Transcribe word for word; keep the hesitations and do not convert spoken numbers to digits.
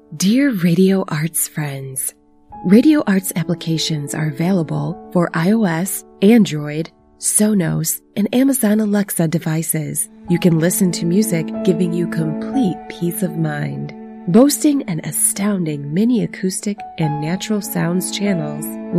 Dear Radio Arts friends, Radio Arts applications are available for iOS, Android, Sonos, and Amazon Alexa devices. You can listen to music, giving you complete peace of mind. Boasting an astounding mini acoustic and natural sounds channels